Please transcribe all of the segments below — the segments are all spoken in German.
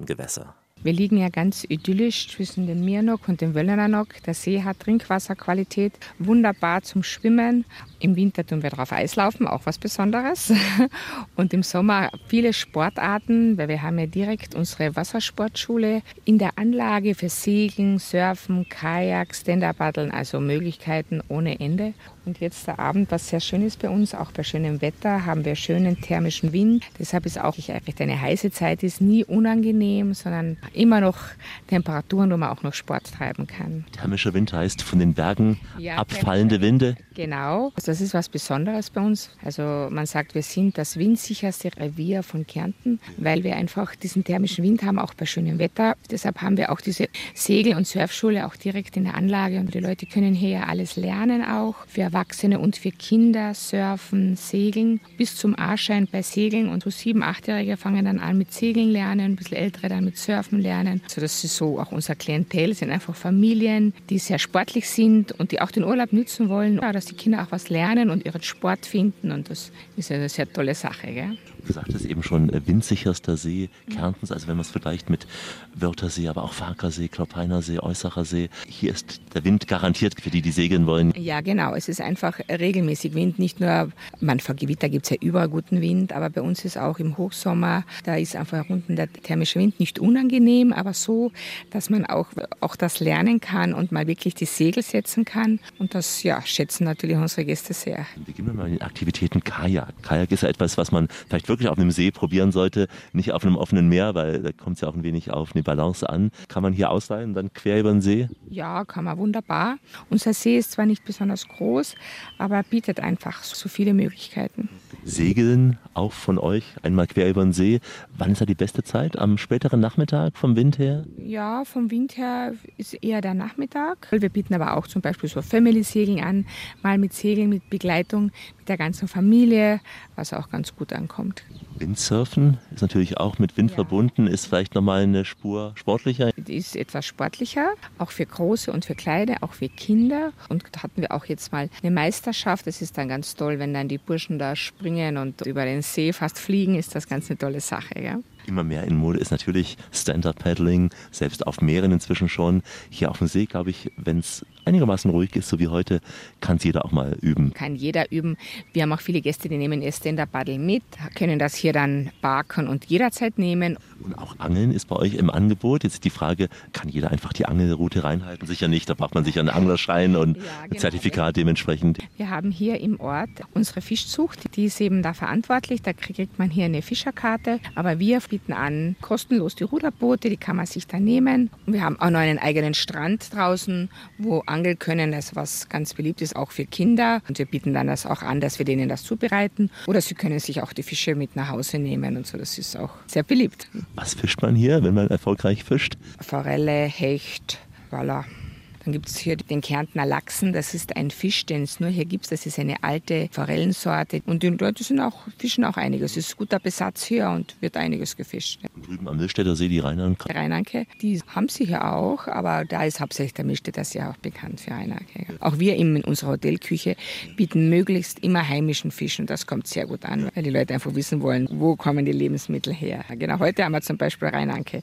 Gewässer. Wir liegen ja ganz idyllisch zwischen dem Mirnok und dem Wöllernanok. Der See hat Trinkwasserqualität, wunderbar zum Schwimmen. Im Winter tun wir drauf Eislaufen, auch was Besonderes. Und im Sommer viele Sportarten, weil wir haben ja direkt unsere Wassersportschule in der Anlage für Segeln, Surfen, Kajak, Stand-Up-Paddeln, also Möglichkeiten ohne Ende. Und jetzt der Abend, was sehr schön ist bei uns, auch bei schönem Wetter, haben wir schönen thermischen Wind. Deshalb ist auch eigentlich eine heiße Zeit, ist nie unangenehm, sondern immer noch Temperaturen, wo man auch noch Sport treiben kann. Thermischer Wind heißt von den Bergen abfallende Winde? Genau, das ist was Besonderes bei uns. Also man sagt, wir sind das windsicherste Revier von Kärnten, weil wir einfach diesen thermischen Wind haben, auch bei schönem Wetter. Deshalb haben wir auch diese Segel- und Surfschule auch direkt in der Anlage. Und die Leute können hier ja alles lernen auch. Für Erwachsene und für Kinder surfen, segeln. Bis zum A-Schein bei Segeln. Und so 7-, 8-Jährige fangen dann an mit Segeln lernen, ein bisschen Ältere dann mit Surfen lernen. Also das ist so auch unser Klientel. Das sind einfach Familien, die sehr sportlich sind und die auch den Urlaub nützen wollen, dass die Kinder auch was lernen und ihren Sport finden. Und das ist eine sehr tolle Sache. Gell? Du sagtest eben schon, windsicherster See Kärntens, also wenn man es vergleicht mit Wörthersee, aber auch Farkasee, Kloppeiner See, Äußerer See. Hier ist der Wind garantiert für die, die segeln wollen. Ja, genau. Es ist einfach regelmäßig Wind. Nicht nur, vor Gewitter gibt es ja überall guten Wind, aber bei uns ist auch im Hochsommer, da ist einfach unten der thermische Wind nicht unangenehm, aber so, dass man auch das lernen kann und mal wirklich die Segel setzen kann. Und das schätzen natürlich unsere Gäste sehr. Beginnen wir mal mit den Aktivitäten Kajak. Kajak ist ja etwas, was man vielleicht wirklich auf einem See probieren sollte, nicht auf einem offenen Meer, weil da kommt es ja auch ein wenig auf eine Balance an. Kann man hier ausleihen, dann quer über den See? Ja, kann man wunderbar. Unser See ist zwar nicht besonders groß, aber bietet einfach so viele Möglichkeiten. Segeln auch von euch einmal quer über den See. Wann ist da die beste Zeit? Am späteren Nachmittag vom Wind her? Ja, vom Wind her ist eher der Nachmittag. Wir bieten aber auch zum Beispiel so Family-Segeln an, mal mit Segeln, mit Begleitung, mit der ganzen Familie, was auch ganz gut ankommt. Windsurfen ist natürlich auch mit Wind verbunden, ist vielleicht nochmal eine Spur sportlicher. Die ist etwas sportlicher, auch für Große und für Kleine, auch für Kinder. Und da hatten wir auch jetzt mal eine Meisterschaft. Das ist dann ganz toll, wenn dann die Burschen da springen und über den See fast fliegen, ist das ganz eine tolle Sache. Ja? Immer mehr in Mode ist natürlich Stand-Up-Paddling, selbst auf Meeren inzwischen schon. Hier auf dem See, glaube ich, wenn es einigermaßen ruhig ist, so wie heute, kann es jeder auch mal üben. Kann jeder üben. Wir haben auch viele Gäste, die nehmen ihr Stand-Up-Paddle mit, können das hier dann parken und jederzeit nehmen. Und auch Angeln ist bei euch im Angebot. Jetzt die Frage, kann jeder einfach die Angelroute reinhalten? Sicher nicht, da braucht man sicher einen Anglerschein und ein Zertifikat dementsprechend. Wir haben hier im Ort unsere Fischzucht, die ist eben da verantwortlich. Da kriegt man hier eine Fischerkarte, aber wir bieten an kostenlos die Ruderboote, die kann man sich da nehmen. Und wir haben auch noch einen eigenen Strand draußen, wo angeln können, das was ganz beliebt ist, auch für Kinder. Und wir bieten dann das auch an, dass wir denen das zubereiten. Oder sie können sich auch die Fische mit nach Hause nehmen und so, das ist auch sehr beliebt. Was fischt man hier, wenn man erfolgreich fischt? Forelle, Hecht, voilà. Dann gibt es hier den Kärntner Lachsen. Das ist ein Fisch, den es nur hier gibt. Das ist eine alte Forellensorte. Und die Leute fischen auch einiges. Es ist guter Besatz hier und wird einiges gefischt. Und drüben am Millstätter See die Rheinanke? Rheinanke, die haben sie hier auch, aber da ist hauptsächlich der Millstätter See auch bekannt für Rheinanke. Auch wir in unserer Hotelküche bieten möglichst immer heimischen Fisch und das kommt sehr gut an, weil die Leute einfach wissen wollen, wo kommen die Lebensmittel her. Genau, heute haben wir zum Beispiel Rheinanke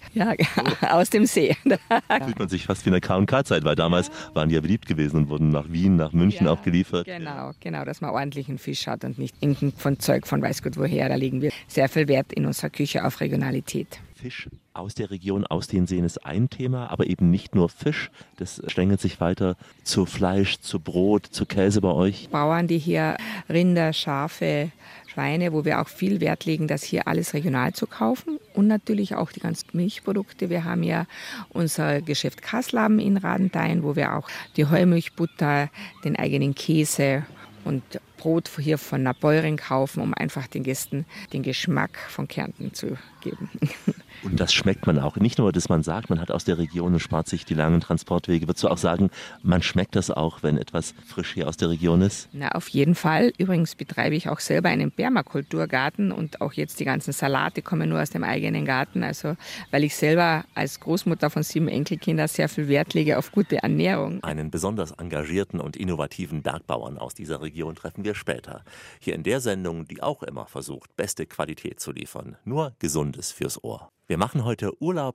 aus dem See. Da fühlt man sich fast wie in der K&K-Zeit, weil damals waren die ja beliebt gewesen und wurden nach Wien, nach München auch geliefert. Genau, dass man ordentlichen Fisch hat und nicht irgendein von Zeug von weiß Gott woher. Da legen wir sehr viel Wert in unserer Küche auf Regionalität. Fisch aus der Region, aus den Seen ist ein Thema, aber eben nicht nur Fisch. Das schlängelt sich weiter zu Fleisch, zu Brot, zu Käse bei euch. Bauern, die hier Rinder, Schafe, Schweine, wo wir auch viel Wert legen, das hier alles regional zu kaufen und natürlich auch die ganzen Milchprodukte. Wir haben ja unser Geschäft Kasslaben in Radenthein, wo wir auch die Heumilchbutter, den eigenen Käse und Brot hier von einer Bäuerin kaufen, um einfach den Gästen den Geschmack von Kärnten zu geben. Und das schmeckt man auch. Nicht nur, dass man sagt, man hat aus der Region und spart sich die langen Transportwege. Würdest du auch sagen, man schmeckt das auch, wenn etwas frisch hier aus der Region ist? Na, auf jeden Fall. Übrigens betreibe ich auch selber einen Permakulturgarten und auch jetzt die ganzen Salate kommen nur aus dem eigenen Garten. Also, weil ich selber als Großmutter von 7 Enkelkindern sehr viel Wert lege auf gute Ernährung. Einen besonders engagierten und innovativen Bergbauern aus dieser Region treffen wir später. Hier in der Sendung, die auch immer versucht, beste Qualität zu liefern. Nur Gesundes fürs Ohr. Wir machen heute Urlaub